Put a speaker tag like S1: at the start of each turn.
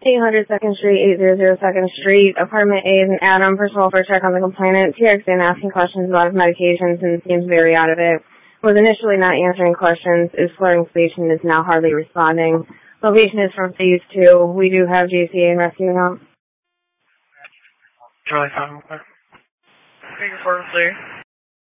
S1: 800 2nd Street, 800 2nd Street, Apartment A is an Adam, first of all, for a check on the complainant. TXN asking questions about his medications and seems very out of it. Was initially not answering questions, is slurring speech and is now hardly responding. Location is from Phase 2. We do have JCA and rescue now.
S2: Charlie 5 Figure 4, clear.